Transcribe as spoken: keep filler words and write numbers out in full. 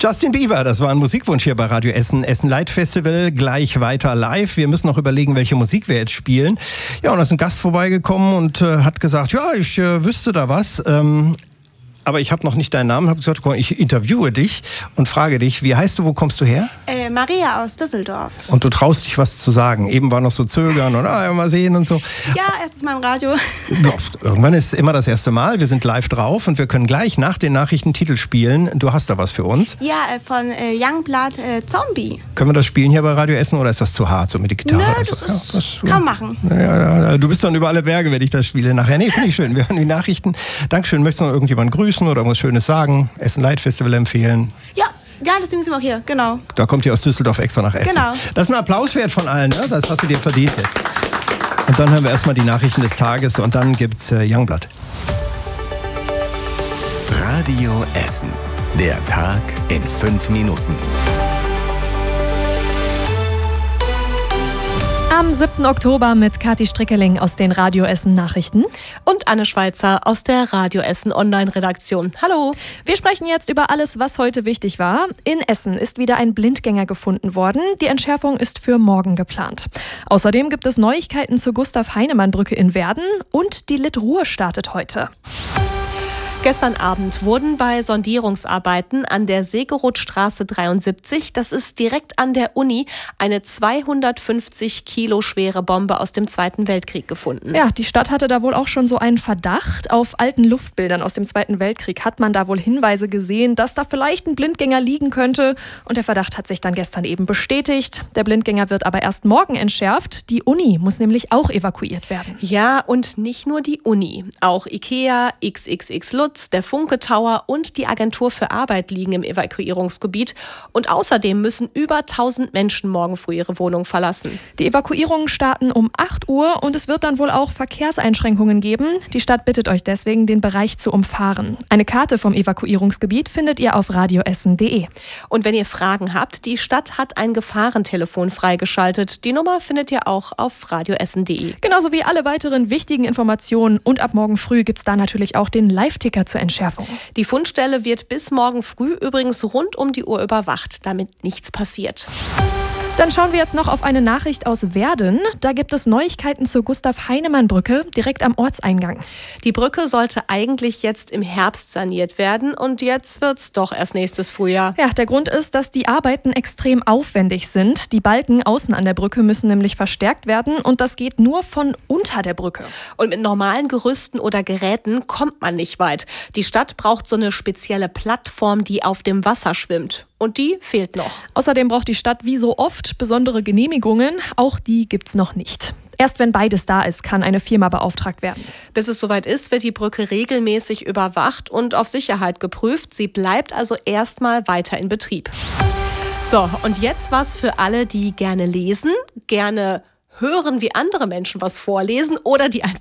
Justin Bieber, das war ein Musikwunsch hier bei Radio Essen. Essen Light Festival, gleich weiter live. Wir müssen noch überlegen, welche Musik wir jetzt spielen. Ja, und da ist ein Gast vorbeigekommen und äh, hat gesagt, ja, ich äh, wüsste da was. Ähm, aber ich habe noch nicht deinen Namen. Ich habe gesagt, komm, ich interviewe dich und frage dich, wie heißt du, wo kommst du her? Äh, Maria aus Düsseldorf. Und du traust dich was zu sagen. Eben war noch so zögern und ah, mal sehen und so. Ja, erstes Mal im Radio. Ja, irgendwann ist immer das erste Mal. Wir sind live drauf und wir können gleich nach den Nachrichten Titel spielen. Du hast da was für uns? Ja, äh, von äh, Youngblood äh, Zombie. Können wir das spielen hier bei Radio Essen oder ist das zu hart, so mit der Gitarre? Nö, und das so? ist, ja, das, kann machen. Ja, ja, ja, du bist dann über alle Berge, wenn ich das spiele nachher. Nee, finde ich schön. Wir hören die Nachrichten. Dankeschön. Möchtest du noch irgendjemanden grüßen oder was Schönes sagen? Essen Light Festival empfehlen? Ja. Ja, deswegen sind wir auch hier, genau. Da kommt ihr aus Düsseldorf extra nach Essen. Genau. Das ist ein Applaus wert von allen, ne? Das hast du dir verdient jetzt. Und dann hören wir erstmal die Nachrichten des Tages und dann gibt's äh, Youngblood. Radio Essen. Der Tag in fünf Minuten. Am siebten Oktober mit Kathi Strickeling aus den Radio Essen Nachrichten. Und Anne Schweizer aus der Radio Essen Online-Redaktion. Hallo. Wir sprechen jetzt über alles, was heute wichtig war. In Essen ist wieder ein Blindgänger gefunden worden. Die Entschärfung ist für morgen geplant. Außerdem gibt es Neuigkeiten zur Gustav-Heinemann-Brücke in Werden und die Lit-Ruhr startet heute. Gestern Abend wurden bei Sondierungsarbeiten an der Segerothstraße dreiundsiebzig, das ist direkt an der Uni, eine zweihundertfünfzig Kilo schwere Bombe aus dem Zweiten Weltkrieg gefunden. Ja, die Stadt hatte da wohl auch schon so einen Verdacht. Auf alten Luftbildern aus dem Zweiten Weltkrieg hat man da wohl Hinweise gesehen, dass da vielleicht ein Blindgänger liegen könnte. Und der Verdacht hat sich dann gestern eben bestätigt. Der Blindgänger wird aber erst morgen entschärft. Die Uni muss nämlich auch evakuiert werden. Ja, und nicht nur die Uni. Auch Ikea, X X X Lutz, der Funke Tower und die Agentur für Arbeit liegen im Evakuierungsgebiet. Und außerdem müssen über tausend Menschen morgen früh ihre Wohnung verlassen. Die Evakuierungen starten um acht Uhr und es wird dann wohl auch Verkehrseinschränkungen geben. Die Stadt bittet euch deswegen, den Bereich zu umfahren. Eine Karte vom Evakuierungsgebiet findet ihr auf radioessen punkt de. Und wenn ihr Fragen habt, die Stadt hat ein Gefahrentelefon freigeschaltet. Die Nummer findet ihr auch auf radioessen punkt de. Genauso wie alle weiteren wichtigen Informationen. Und ab morgen früh gibt es da natürlich auch den Live-Ticker zur Entschärfung. Die Fundstelle wird bis morgen früh übrigens rund um die Uhr überwacht, damit nichts passiert. Dann schauen wir jetzt noch auf eine Nachricht aus Werden. Da gibt es Neuigkeiten zur Gustav-Heinemann-Brücke direkt am Ortseingang. Die Brücke sollte eigentlich jetzt im Herbst saniert werden und jetzt wird's doch erst nächstes Frühjahr. Ja, der Grund ist, dass die Arbeiten extrem aufwendig sind. Die Balken außen an der Brücke müssen nämlich verstärkt werden und das geht nur von unter der Brücke. Und mit normalen Gerüsten oder Geräten kommt man nicht weit. Die Stadt braucht so eine spezielle Plattform, die auf dem Wasser schwimmt. Und die fehlt noch. Außerdem braucht die Stadt wie so oft besondere Genehmigungen. Auch die gibt's noch nicht. Erst wenn beides da ist, kann eine Firma beauftragt werden. Bis es soweit ist, wird die Brücke regelmäßig überwacht und auf Sicherheit geprüft. Sie bleibt also erstmal weiter in Betrieb. So, und jetzt was für alle, die gerne lesen, gerne hören, wie andere Menschen was vorlesen oder die einfach